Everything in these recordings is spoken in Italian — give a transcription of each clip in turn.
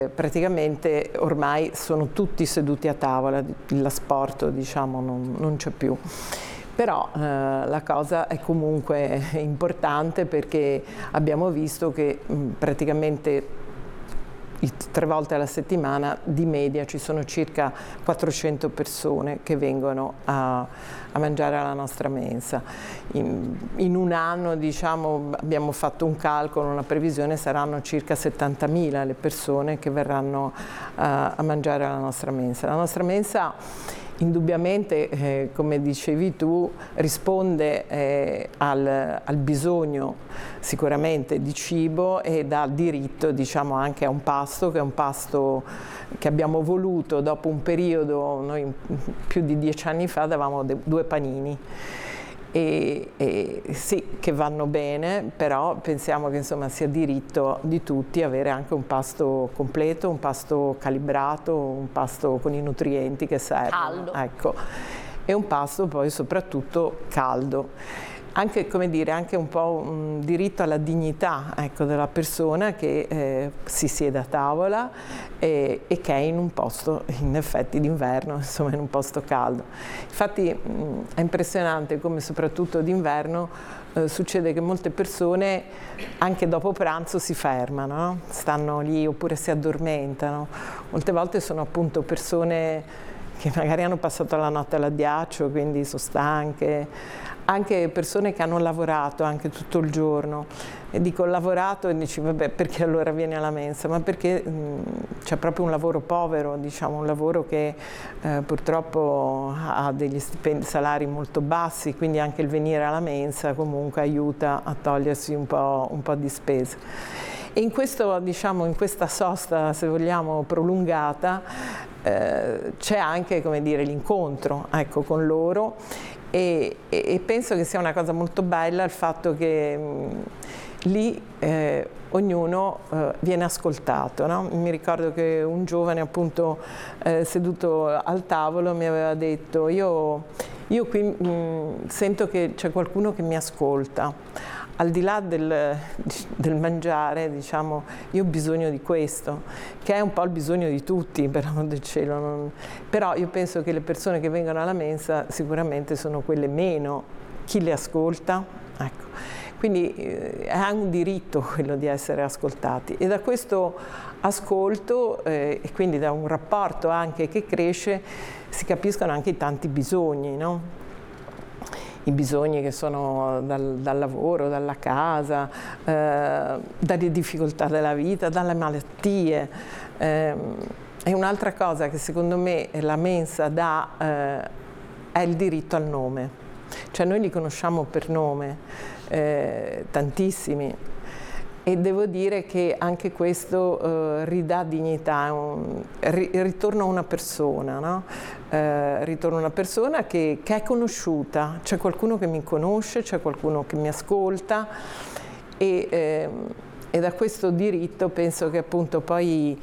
Praticamente ormai sono tutti seduti a tavola, l'asporto diciamo non c'è più. Però la cosa è comunque importante perché abbiamo visto che praticamente 3 volte alla settimana di media ci sono circa 400 persone che vengono a mangiare alla nostra mensa. In un anno diciamo, abbiamo fatto un calcolo, una previsione, saranno circa 70.000 le persone che verranno a mangiare alla nostra mensa. La nostra mensa indubbiamente, come dicevi tu, risponde al bisogno sicuramente di cibo e dà diritto diciamo, anche a un pasto, che è un pasto che abbiamo voluto dopo un periodo, noi più di 10 anni fa davamo 2 panini. E sì, che vanno bene, però pensiamo che insomma sia diritto di tutti avere anche un pasto completo, un pasto calibrato, un pasto con i nutrienti che servono. Caldo. Ecco. E un pasto poi soprattutto caldo. Anche, come dire, anche un po' un diritto alla dignità, ecco, della persona che si siede a tavola e che è in un posto, in effetti d'inverno, insomma in un posto caldo. Infatti è impressionante come soprattutto d'inverno succede che molte persone anche dopo pranzo si fermano, no? Stanno lì oppure si addormentano. Molte volte sono appunto persone che magari hanno passato la notte all'addiaccio, quindi sono stanche, anche persone che hanno lavorato anche tutto il giorno. E dico lavorato e dici vabbè, perché allora vieni alla mensa? Ma perché c'è proprio un lavoro povero, diciamo, un lavoro che purtroppo ha degli stipendi, salari molto bassi, quindi anche il venire alla mensa comunque aiuta a togliersi un po' di spese. E in questo, diciamo, in questa sosta, se vogliamo, prolungata, c'è anche, come dire, l'incontro, ecco, con loro e penso che sia una cosa molto bella il fatto che lì ognuno viene ascoltato, no? Mi ricordo che un giovane appunto seduto al tavolo mi aveva detto io qui sento che c'è qualcuno che mi ascolta. Al di là del mangiare, diciamo, io ho bisogno di questo, che è un po' il bisogno di tutti, per amor del cielo. Però io penso che le persone che vengono alla mensa sicuramente sono quelle meno, chi le ascolta, ecco. Quindi è un diritto quello di essere ascoltati e da questo ascolto e quindi da un rapporto anche che cresce si capiscono anche i tanti bisogni, no? I bisogni che sono dal lavoro, dalla casa, dalle difficoltà della vita, dalle malattie. E un'altra cosa che secondo me la mensa dà è il diritto al nome. Cioè noi li conosciamo per nome, tantissimi. E devo dire che anche questo ridà dignità, ritorna a una persona, no? Ritorna a una persona che è conosciuta, c'è qualcuno che mi conosce, c'è qualcuno che mi ascolta e da questo diritto penso che appunto poi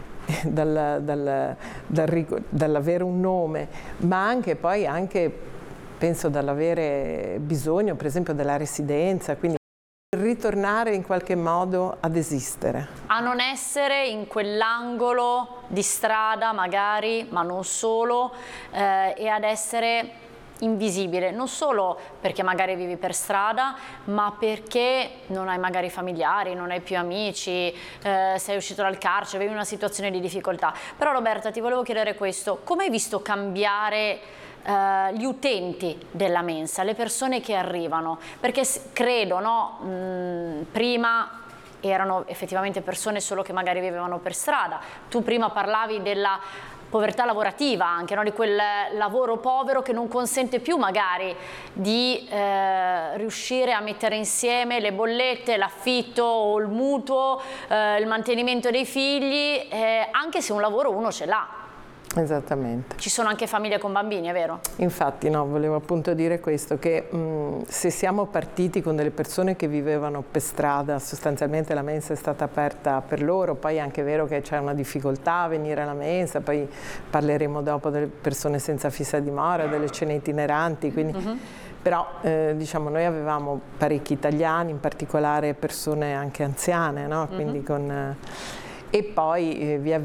dall'avere un nome, ma anche poi penso dall'avere bisogno per esempio della residenza, quindi ritornare in qualche modo ad esistere. A non essere in quell'angolo di strada magari, ma non solo, e ad essere invisibile, non solo perché magari vivi per strada, ma perché non hai magari familiari, non hai più amici, sei uscito dal carcere, vivi una situazione di difficoltà. Però Roberta, ti volevo chiedere questo, come hai visto cambiare gli utenti della mensa, le persone che arrivano, perché credo, no, prima erano effettivamente persone solo che magari vivevano per strada, tu prima parlavi della povertà lavorativa anche, no? Di quel lavoro povero che non consente più magari di riuscire a mettere insieme le bollette, l'affitto o il mutuo, il mantenimento dei figli, anche se un lavoro uno ce l'ha. Esattamente. Ci sono anche famiglie con bambini, è vero? Infatti no, volevo appunto dire questo, che se siamo partiti con delle persone che vivevano per strada, sostanzialmente la mensa è stata aperta per loro, poi è anche vero che c'è una difficoltà a venire alla mensa, poi parleremo dopo delle persone senza fissa dimora, delle cene itineranti, quindi... Però diciamo noi avevamo parecchi italiani, in particolare persone anche anziane, no? Quindi e poi via